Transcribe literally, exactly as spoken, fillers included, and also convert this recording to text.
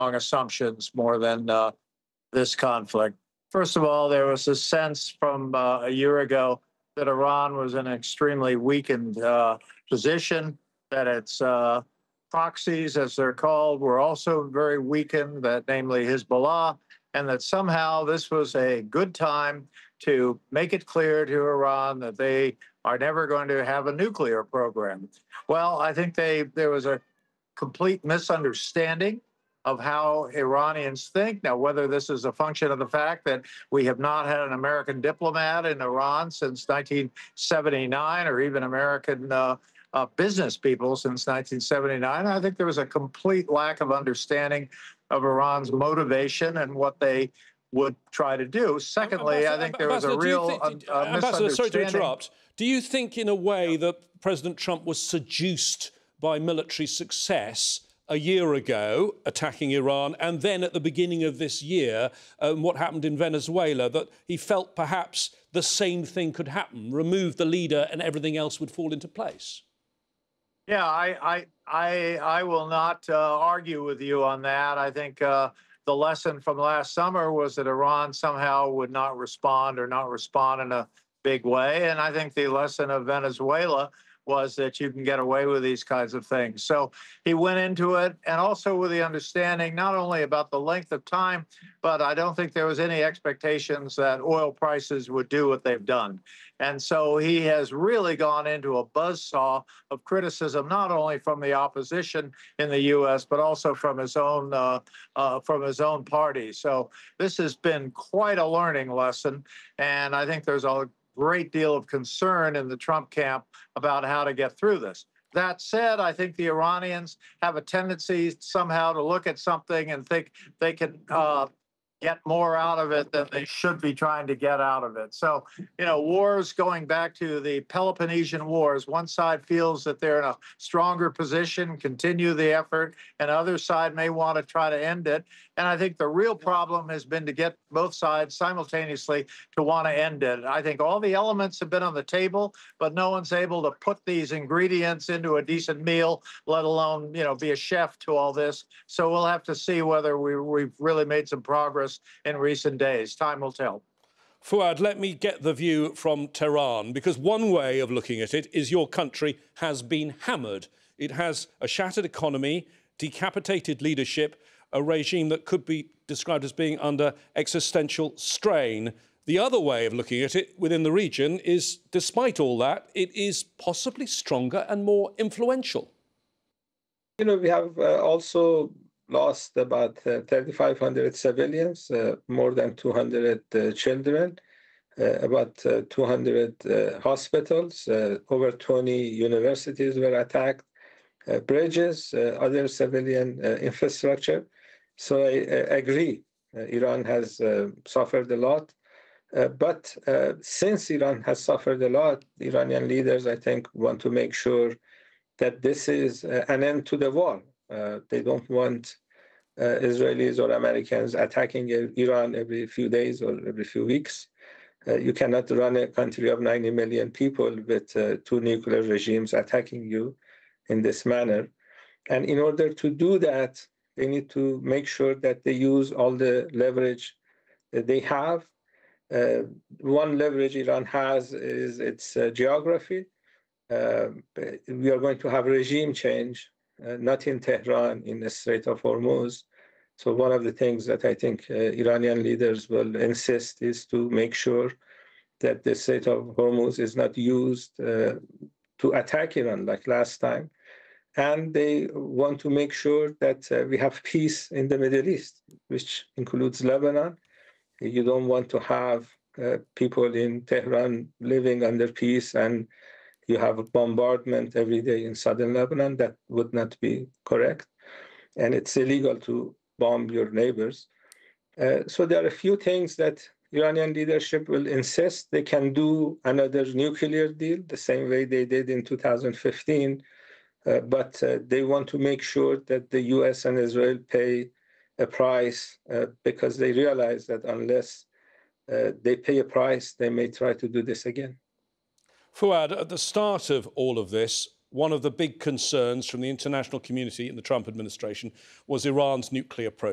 on assumptions more than uh, this conflict. First of all, there was a sense from uh, a year ago that Iran was in an extremely weakened uh, position, that its uh, proxies, as they're called, were also very weakened, that namely Hezbollah, and that somehow this was a good time to make it clear to Iran that they are never going to have a nuclear program. Well, I think they there was a complete misunderstanding of how Iranians think. Now, whether this is a function of the fact that we have not had an American diplomat in Iran since nineteen seventy-nine, or even American uh, uh, business people since nineteen seventy-nine, I think there was a complete lack of understanding of Iran's motivation and what they would try to do. Secondly, I think there was a real think, uh, Ambassador, sorry to misunderstanding. interrupt. Do you think, in a way, that President Trump was seduced by military success a year ago, attacking Iran, and then at the beginning of this year, um, what happened in Venezuela, that he felt perhaps the same thing could happen, remove the leader and everything else would fall into place? Yeah, I, I, I, I will not uh, argue with you on that. I think uh, the lesson from last summer was that Iran somehow would not respond or not respond in a big way. And I think the lesson of Venezuela was that you can get away with these kinds of things. So he went into it, and also with the understanding not only about the length of time, but I don't think there was any expectations that oil prices would do what they've done. And so he has really gone into a buzzsaw of criticism, not only from the opposition in the U S, but also from his own uh, uh, from his own party. So this has been quite a learning lesson, and I think there's a great deal of concern in the Trump camp about how to get through this. That said, I think the Iranians have a tendency somehow to look at something and think they can uh, get more out of it than they should be trying to get out of it. So, you know, wars going back to the Peloponnesian Wars, one side feels that they're in a stronger position, continue the effort, and the other side may want to try to end it. And I think the real problem has been to get both sides simultaneously to want to end it. I think all the elements have been on the table, but no one's able to put these ingredients into a decent meal, let alone, you know, be a chef to all this. So we'll have to see whether we, we've really made some progress in recent days. Time will tell. Fouad, let me get the view from Tehran, because one way of looking at it is your country has been hammered. It has a shattered economy, decapitated leadership, a regime that could be described as being under existential strain. The other way of looking at it within the region is, despite all that, it is possibly stronger and more influential. You know, we have uh, also lost about uh, thirty-five hundred civilians, uh, more than two hundred uh, children, uh, about uh, two hundred uh, hospitals, uh, over twenty universities were attacked, uh, bridges, uh, other civilian uh, infrastructure. So I, I agree, uh, Iran has uh, suffered a lot. Uh, but uh, since Iran has suffered a lot, the Iranian leaders, I think, want to make sure that this is uh, an end to the war. Uh, they don't want uh, Israelis or Americans attacking Iran every few days or every few weeks. Uh, you cannot run a country of ninety million people with uh, two nuclear regimes attacking you in this manner. And in order to do that, they need to make sure that they use all the leverage that they have. Uh, one leverage Iran has is its uh, geography. Uh, we are going to have regime change, uh, not in Tehran, in the Strait of Hormuz. So one of the things that I think uh, Iranian leaders will insist is to make sure that the Strait of Hormuz is not used uh, to attack Iran like last time. And they want to make sure that uh, we have peace in the Middle East, which includes Lebanon. You don't want to have uh, people in Tehran living under peace and you have a bombardment every day in southern Lebanon. That would not be correct. And it's illegal to bomb your neighbors. Uh, so there are a few things that Iranian leadership will insist. They can do another nuclear deal the same way they did in two thousand fifteen. Uh, but uh, they want to make sure that the U S and Israel pay a price uh, because they realize that unless uh, they pay a price, they may try to do this again. Fouad, at the start of all of this, one of the big concerns from the international community in the Trump administration was Iran's nuclear program.